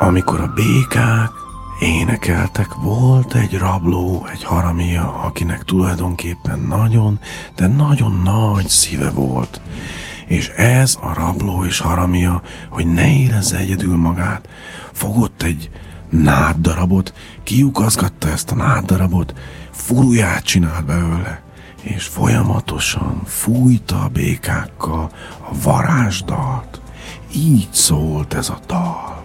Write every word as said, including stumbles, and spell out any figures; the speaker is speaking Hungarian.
Amikor a békák énekeltek, volt egy rabló, egy haramia, akinek tulajdonképpen nagyon, de nagyon nagy szíve volt. És ez a rabló és haramia, hogy ne érezze egyedül magát, fogott egy náddarabot, kiukaszgatta ezt a náddarabot, furuját csinált belőle, és folyamatosan fújta a békákkal a varázsdalt. Így szólt ez a dal.